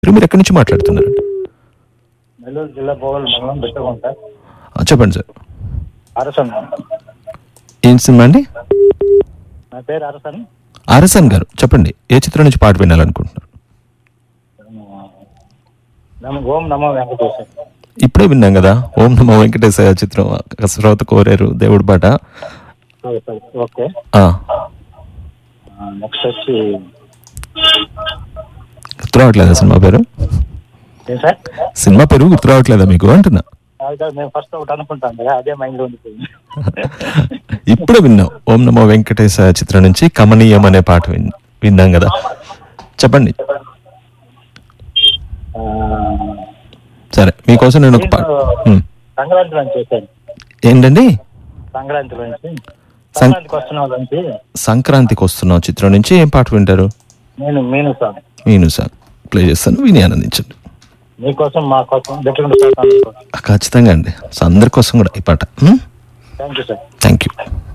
మీరు ఎక్కడి నుంచి మాట్లాడుతున్నారండి? నెల్లూరు జిల్లా పోవాలి మండలం బిట్టగుంట. చెప్పండి సార్. అరసన్. ఏం సినిమా అండి? నా పేరు అరసన్. అరసన్ గారు చెప్పండి, ఏ చిత్రం నుంచి పాట వినాలనుకుంటున్నారు? ఓం నమో వెంకటేశ్వర. ఇప్పుడే విన్నాం కదా, ఓం నమో వెంకటేశయ్య చిత్రం. శ్రోత కోరారు దేవుడి పాట. ఓకే. ఆ, నెక్స్ట్ వచ్చి గుర్తు రావట్లేదా సినిమా పేరు? ఏం సార్? సినిమా పేరు గుర్తు రావట్లేదా మీకు అంటున్నా? మేము ఫస్ట్ ఒకటి అనుకుంటాం కదా, అదే మైండ్ లో ఉండిపోయింది. ఇప్పుడే విన్నాం, ఓం నమో వెంకటేశయ్య చిత్రం నుంచి కమనీయం అనే పాట విన్నాం కదా. చెప్పండి. సరే, మీకోసం నేను ఒక పాట. సంక్రాంతి నుంచి చేశాను. ఏంటండి? సంక్రాంతి నుంచి సంక్రాంతికి వస్తున్న నుంచి సంక్రాంతికి వస్తున్నాం చిత్రం నుంచి ఏం పాట వింటారు? మీను సార్. మీను సార్ ప్లే చేస్తాను, విని ఆనందించండి. మీకోసం మా కోసం ఖచ్చితంగా అండి, అందరి కోసం కూడా ఈ పాట. Thank you sir. Thank you.